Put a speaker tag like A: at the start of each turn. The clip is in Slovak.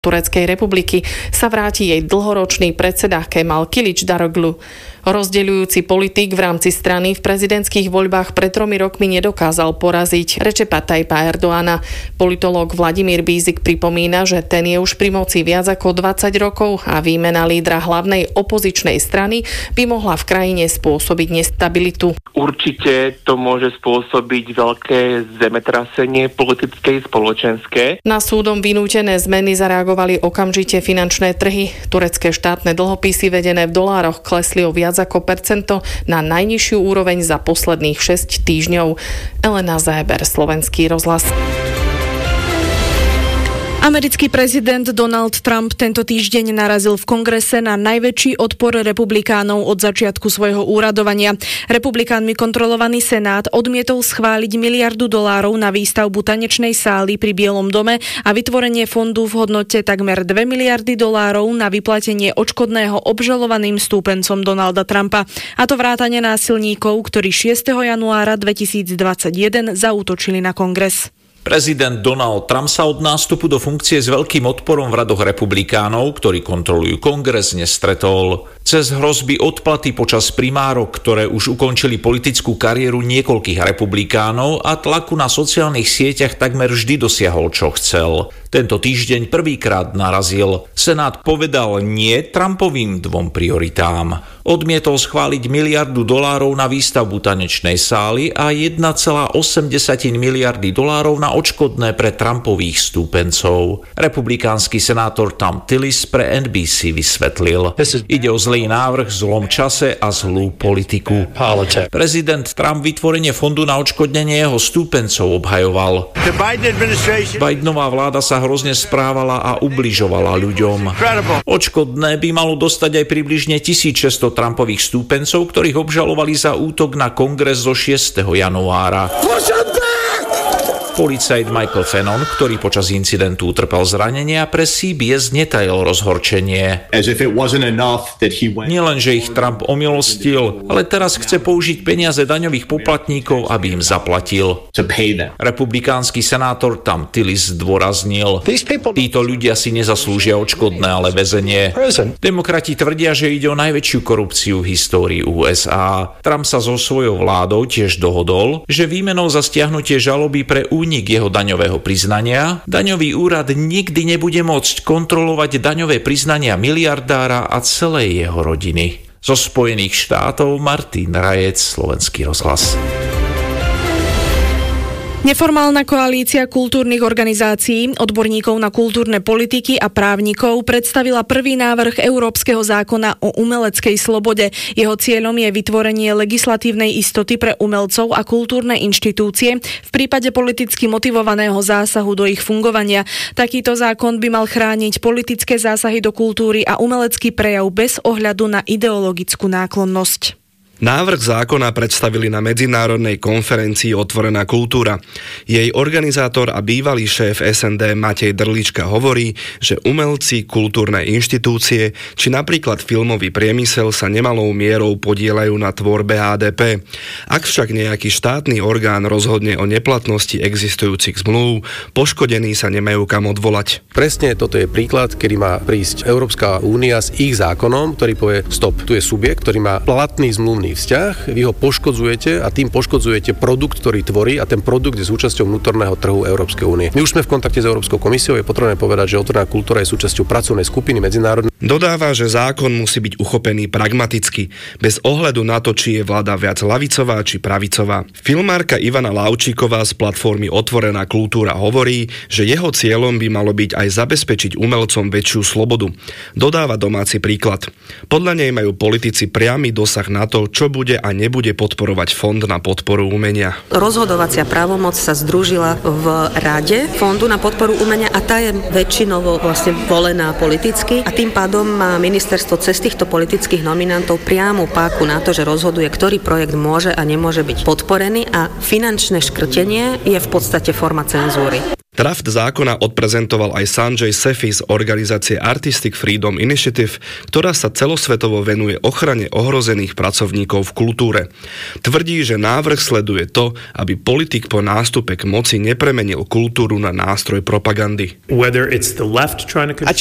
A: Tureckej republiky sa vráti jej dlhoročný predseda Kemal Kılıçdaroğlu. Rozdeľujúci politik v rámci strany v prezidentských voľbách pred 3 rokmi nedokázal poraziť Recepa Tayyipa Erdoğana. Politológ Vladimír Bízik pripomína, že ten je už pri moci viac ako 20 rokov a výmena lídra hlavnej opozičnej strany by mohla v krajine spôsobiť nestabilitu.
B: Určite to môže spôsobiť veľké zemetrasenie politické, spoločenské.
A: Na súdom vynútené zmeny zareagovali okamžite finančné trhy. Turecké štátne dlhopisy vedené v dolároch klesli o viac ako percento na najnižšiu úroveň za posledných 6 týždňov. Elena Záber, Slovenský rozhlas.
C: Americký prezident Donald Trump tento týždeň narazil v kongrese na najväčší odpor republikánov od začiatku svojho úradovania. Republikánmi kontrolovaný senát odmietol schváliť $1 miliardu na výstavbu tanečnej sály pri Bielom dome a vytvorenie fondu v hodnote takmer $2 miliardy na vyplatenie odškodného obžalovaným stúpencom Donalda Trumpa. A to vrátane násilníkov, ktorí 6. januára 2021 zaútočili na kongres.
D: Prezident Donald Trump sa od nástupu do funkcie s veľkým odporom v radoch republikánov, ktorí kontrolujú kongres, nestretol. Cez hrozby odplaty počas primárok, ktoré už ukončili politickú kariéru niekoľkých republikánov a tlaku na sociálnych sieťach takmer vždy dosiahol, čo chcel. Tento týždeň prvýkrát narazil. Senát povedal nie Trumpovým 2 prioritám. Odmietol schváliť $1 miliardu na výstavbu tanečnej sály a $1,8 miliardy na odškodné pre Trumpových stúpencov. Republikánsky senátor Thom Tillis pre NBC vysvetlil. Ide o zlý návrh, zlom čase a zlú politiku. Prezident Trump vytvorenie fondu na odškodnenie jeho stúpencov obhajoval. Bidenová vláda sa hrozne správala a ubližovala ľuďom. Odškodné by malo dostať aj približne 1600 Trumpových stúpencov, ktorých obžalovali za útok na kongres zo 6. januára. Policajt Michael Fannon, ktorý počas incidentu utrpel zranenia, pre CBS netajil rozhorčenie. Nielen, že ich Trump omilostil, ale teraz chce použiť peniaze daňových poplatníkov, aby im zaplatil. Republikánsky senátor Thom Tillis zdôraznil: títo ľudia si nezaslúžia odškodné, ale väzenie. Demokrati tvrdia, že ide o najväčšiu korupciu v histórii USA. Trump sa so svojou vládou tiež dohodol, že výmenou za stiahnutie žaloby pre únik jeho daňového priznania, daňový úrad nikdy nebude môcť kontrolovať daňové priznania miliardára a celej jeho rodiny. Zo Spojených štátov Martin Rajec, Slovenský rozhlas.
C: Neformálna koalícia kultúrnych organizácií, odborníkov na kultúrne politiky a právnikov predstavila prvý návrh Európskeho zákona o umeleckej slobode. Jeho cieľom je vytvorenie legislatívnej istoty pre umelcov a kultúrne inštitúcie v prípade politicky motivovaného zásahu do ich fungovania. Takýto zákon by mal chrániť politické zásahy do kultúry a umelecký prejav bez ohľadu na ideologickú náklonnosť.
E: Návrh zákona predstavili na medzinárodnej konferencii Otvorená kultúra. Jej organizátor a bývalý šéf SND Matej Drlička hovorí, že umelci, kultúrne inštitúcie či napríklad filmový priemysel sa nemalou mierou podieľajú na tvorbe HDP. Ak však nejaký štátny orgán rozhodne o neplatnosti existujúcich zmluv, poškodení sa nemajú kam odvolať.
F: Presne toto je príklad, kedy má prísť Európska únia s ich zákonom, ktorý povie stop, tu je subjekt, ktorý má platný zmluvný vzťah, vy ho poškodzujete a tým poškodzujete produkt, ktorý tvorí, a ten produkt je súčasťou vnútorného trhu Európskej únie. My už sme v kontakte s Európskou komisiou, je potrebné povedať, že otvorená kultúra je súčasťou pracovnej skupiny medzinárodnej.
E: Dodáva, že zákon musí byť uchopený pragmaticky, bez ohľadu na to, či je vláda viac ľavicová či pravicová. Filmárka Ivana Laučíková z platformy Otvorená kultúra hovorí, že jeho cieľom by malo byť aj zabezpečiť umelcom väčšiu slobodu. Dodáva domáci príklad. Podľa nej majú politici priamy dosah na to, čo bude a nebude podporovať Fond na podporu umenia.
G: Rozhodovacia právomoc sa združila v Rade Fondu na podporu umenia a tá je väčšinovo vlastne volená politicky a tým pádom má ministerstvo cez týchto politických nominantov priamu páku na to, že rozhoduje, ktorý projekt môže a nemôže byť podporený, a finančné škrtenie je v podstate forma cenzúry.
E: Draft zákona odprezentoval aj Sanjay Sethi z organizácie Artistic Freedom Initiative, ktorá sa celosvetovo venuje ochrane ohrozených pracovníkov v kultúre. Tvrdí, že návrh sleduje to, aby politik po nástupe k moci nepremenil kultúru na nástroj propagandy.
H: A